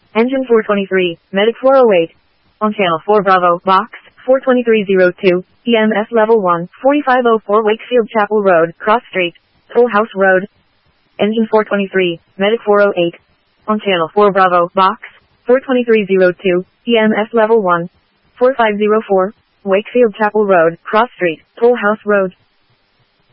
Engine 423, Medic 408. On channel 4 Bravo, box 42302, EMS level 1, 4504 Wakefield Chapel Road, Cross Street, Toll House Road. Engine 423, Medic 408. On channel 4 Bravo, box 42302, EMS level 1, 4504, Wakefield Chapel Road, Cross Street, Toll House Road.